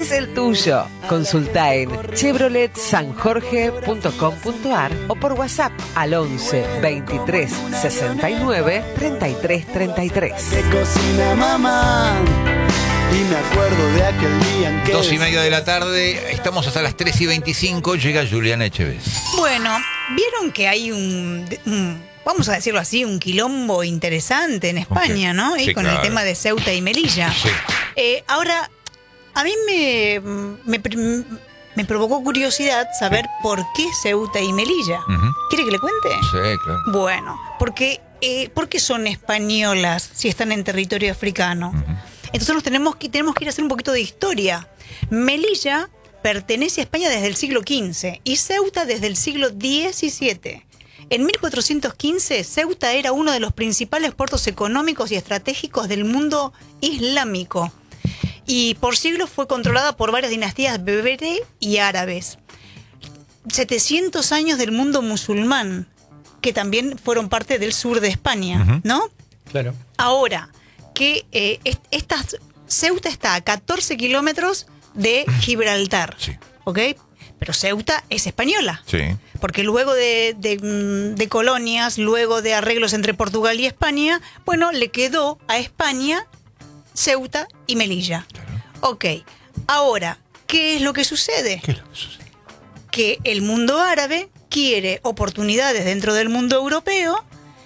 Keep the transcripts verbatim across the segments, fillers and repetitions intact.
es el tuyo. Consulta en chevrolet san jorge punto com punto a r o por WhatsApp al once veintitrés sesenta y nueve treinta y tres treinta y tres. Que cocina mamá. Y me acuerdo de aquel día en que... Dos y media de la tarde, estamos hasta las tres y veinticinco, llega Juliana Echeves. Bueno, vieron que hay un, un, vamos a decirlo así, un quilombo interesante en España, ¿no? Y Sí, con claro. el tema de Ceuta y Melilla. Sí. Eh, ahora, a mí me, me, me provocó curiosidad saber por qué Ceuta y Melilla. Ujú. ¿Quiere que le cuente? Sí, claro. Bueno, porque eh, ¿por qué son españolas si están en territorio africano? Ujú. Entonces nos tenemos que, tenemos que ir a hacer un poquito de historia. Melilla pertenece a España desde el siglo quince y Ceuta desde el siglo diecisiete. En mil cuatrocientos quince, Ceuta era uno de los principales puertos económicos y estratégicos del mundo islámico. Y por siglos fue controlada por varias dinastías bereber y árabes. setecientos años del mundo musulmán, que también fueron parte del sur de España, Ujú. ¿no? Claro. Ahora, que eh, est- estas, Ceuta está a catorce kilómetros de Gibraltar, Sí. ¿ok? Pero Ceuta es española, Sí. porque luego de, de, mm, de colonias, luego de arreglos entre Portugal y España, bueno, le quedó a España Ceuta y Melilla. Claro. Ok, ahora, ¿qué es lo que sucede? ¿Qué es lo que sucede? Que el mundo árabe quiere oportunidades dentro del mundo europeo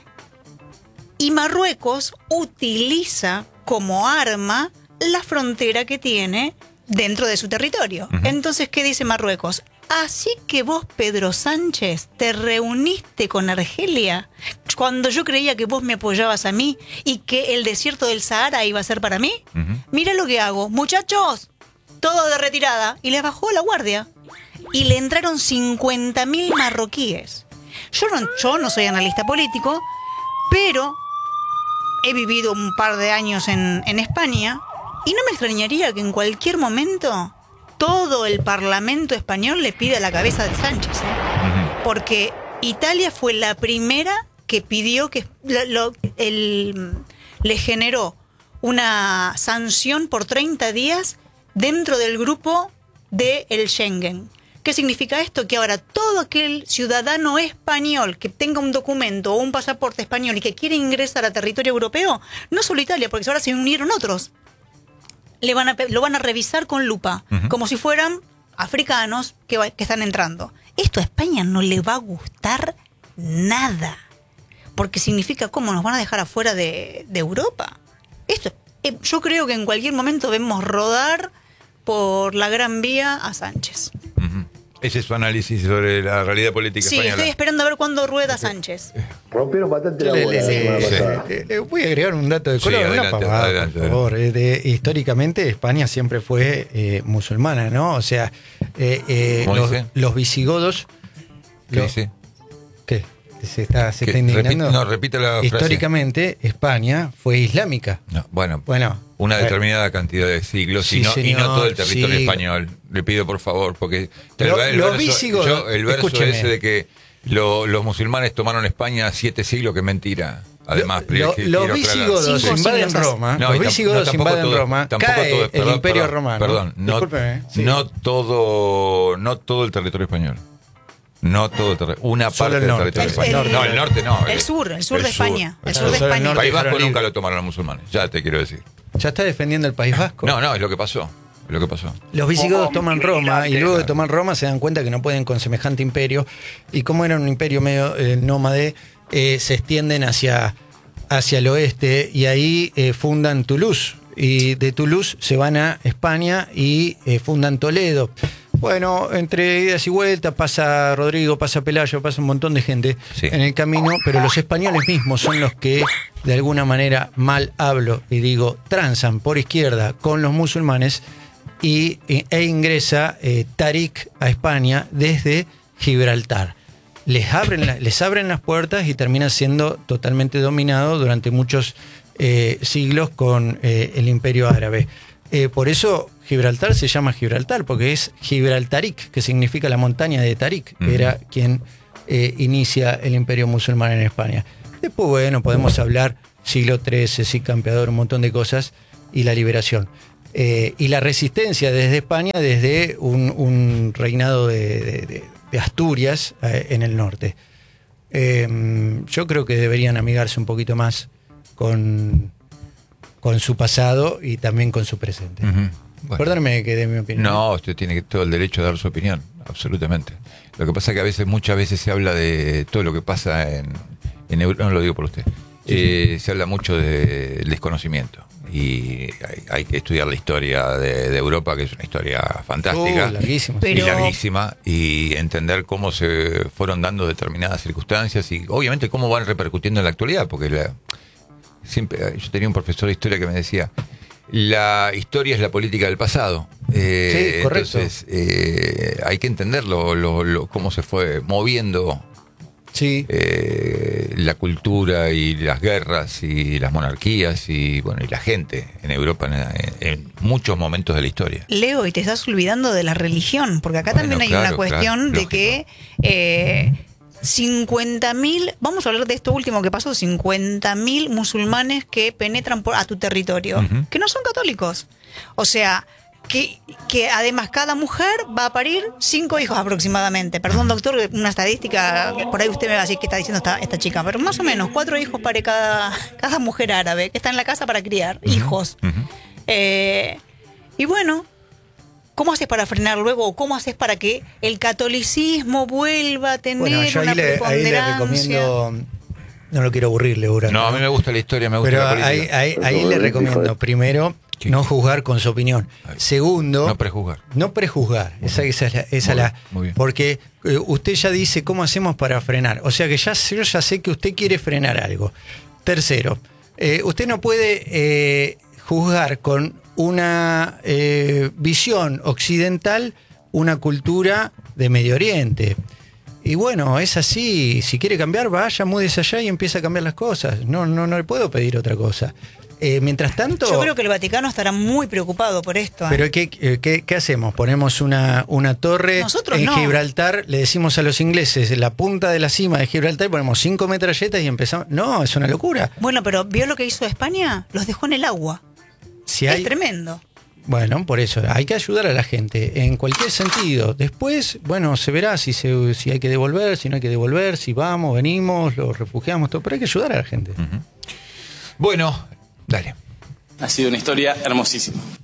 y Marruecos utiliza como arma la frontera que tiene dentro de su territorio. Ujú. Entonces, ¿qué dice Marruecos? Así que vos, Pedro Sánchez, te reuniste con Argelia cuando yo creía que vos me apoyabas a mí y que el desierto del Sahara iba a ser para mí. Ujú. Mira lo que hago. Muchachos, todo de retirada. Y les bajó la guardia. Y le entraron cincuenta mil marroquíes. Yo no, yo no soy analista político, pero he vivido un par de años en, en España y no me extrañaría que en cualquier momento todo el Parlamento español le pida la cabeza de Sánchez, ¿eh? Ujú. Porque Italia fue la primera que pidió que lo- lo- el- le generó una sanción por treinta días dentro del grupo del Schengen. ¿Qué significa esto? Que ahora todo aquel ciudadano español que tenga un documento o un pasaporte español y que quiere ingresar a territorio europeo, no solo Italia, porque ahora se unieron otros, le van a, pe- lo van a revisar con lupa, Ujú. como si fueran africanos que, va- que están entrando. Esto a España no le va a gustar nada, porque significa cómo nos van a dejar afuera de, de Europa. Esto, eh, yo creo que en cualquier momento vemos rodar por la Gran Vía a Sánchez. Ujú. Ese es su análisis sobre la realidad política Sí, española. estoy esperando a ver cuándo rueda Sánchez. Rompieron bastante la Le- bola le- la le- semana sí. pasada. Eh, eh, voy a agregar un dato de Sí, color, una adelante, pavada, adelante, por favor. Eh, de- históricamente España siempre fue eh, musulmana, ¿no? O sea, eh, eh, ¿Cómo los, dice? los visigodos... ¿Qué lo- dice? ¿Qué? ¿Se está, se ¿Qué? está indignando? Repite- no, repite la frase. Históricamente España fue islámica. No, bueno, Bueno, una bueno. determinada cantidad de siglos Sí, y, no, y no señor, todo el territorio sí. español. Le pido por favor, porque Lo- el, los verso, visigodos, yo- el verso escúcheme. ese de que lo- los musulmanes tomaron España siete siglos, que es mentira. Además, Lo- lo- quiero los aclarar. visigodos Cinco invaden siglos hace. Roma. No, los y tam- visigodos no, tampoco invaden todo- Roma. tampoco Cae todo- el perdón, Imperio perdón, Romano. Perdón, no, Discúlpeme, sí. no todo, no todo el territorio español. No todo el territorio, una Solo parte el del norte. territorio El- español. el- no, el norte no. El sur, el sur de España. El sur de Solo el España. norte. País Vasco Dejaron nunca libre. lo tomaron los musulmanes, ya te quiero decir. Ya está defendiendo el País Vasco. No, no, es lo que pasó. Es lo que pasó. Los visigodos Como toman Roma y luego de Claro. tomar Roma se dan cuenta que no pueden con semejante imperio y como era un imperio medio eh, nómade, eh, se extienden hacia, hacia el oeste y ahí eh, fundan Toulouse y de Toulouse se van a España y eh, fundan Toledo. Bueno, entre idas y vueltas pasa Rodrigo, pasa Pelayo, pasa un montón de gente Sí. en el camino, pero los españoles mismos son los que de alguna manera, mal hablo y digo, transan por izquierda con los musulmanes y, e ingresa eh, Tarik a España desde Gibraltar. Les abren, la- les abren las puertas y termina siendo totalmente dominado durante muchos eh, siglos con eh, el Imperio Árabe. Eh, por eso Gibraltar se llama Gibraltar, porque es Gibraltarik, que significa la montaña de Tarik, que Ujú. era quien eh, inicia el Imperio Musulmán en España. Después, bueno, podemos hablar siglo trece, sí, campeador, un montón de cosas, y la liberación. eh, y la resistencia desde España, desde un, un reinado de, de, de, de Asturias eh, en el norte. Eh, yo creo que deberían amigarse un poquito más con, con su pasado y también con su presente. Uh-huh. Bueno. Perdóneme que dé mi opinión. No, usted tiene todo el derecho a dar su opinión, absolutamente. Lo que pasa es que a veces, muchas veces se habla de todo lo que pasa en, en Europa, no lo digo por usted, sí, eh, sí. Se habla mucho de- del desconocimiento. Y hay, hay que estudiar la historia de, de Europa, que es una historia fantástica. Uh, larguísimo. Y Pero- larguísima, y entender cómo se fueron dando determinadas circunstancias y obviamente cómo van repercutiendo en la actualidad, porque la, siempre yo tenía un profesor de historia que me decía, la historia es la política del pasado. Eh, Sí, correcto. Entonces eh, hay que entenderlo, lo, lo, cómo se fue moviendo Sí. eh, la cultura y las guerras y las monarquías y bueno y la gente en Europa en, en muchos momentos de la historia. Leo, y te estás olvidando de la religión, porque acá Bueno, también hay claro, una cuestión claro, de lógico. que eh, cincuenta mil, vamos a hablar de esto último que pasó, cincuenta mil musulmanes que penetran por, a tu territorio, Ujú. que no son católicos. O sea, que, que además cada mujer va a parir cinco hijos aproximadamente. Perdón, doctor, una estadística, por ahí usted me va a decir qué está diciendo esta, esta chica, pero más o menos cuatro hijos pare cada, cada mujer árabe que está en la casa para criar hijos. Ujú. Eh, y bueno, ¿cómo haces para frenar luego? ¿O cómo haces para que el catolicismo vuelva a tener Bueno, yo una ahí le, ahí le preponderancia? recomiendo, no lo quiero aburrir, Leura. No, a mí me gusta la historia, me gusta Pero la ahí, política. ahí, ahí le recomiendo, primero, ¿Qué? no juzgar con su opinión. Ahí. Segundo, No prejuzgar. no prejuzgar. Esa, esa es la, esa Muy la- bien, muy bien. porque eh, usted ya dice cómo hacemos para frenar. O sea que ya, yo ya sé que usted quiere frenar algo. Tercero, eh, usted no puede eh, juzgar con una eh, visión occidental una cultura de Medio Oriente. Y bueno, es así. Si quiere cambiar, vaya, múdese allá y empieza a cambiar las cosas. No, no, no le puedo pedir otra cosa. Eh, mientras tanto. Yo creo que el Vaticano estará muy preocupado por esto. ¿eh? Pero ¿qué, qué, qué hacemos? ¿Ponemos una, una torre Nosotros en no. Gibraltar? Le decimos a los ingleses, en la punta de la cima de Gibraltar, ponemos cinco metralletas y empezamos. No, es una locura. Bueno, pero ¿vio lo que hizo España? Los dejó en el agua. Si hay, Es tremendo. bueno, por eso, hay que ayudar a la gente en cualquier sentido. Después, bueno, se verá si, se, si hay que devolver, si no hay que devolver, si vamos, venimos, los refugiamos, todo, pero hay que ayudar a la gente. Bueno, dale. Ha sido una historia hermosísima.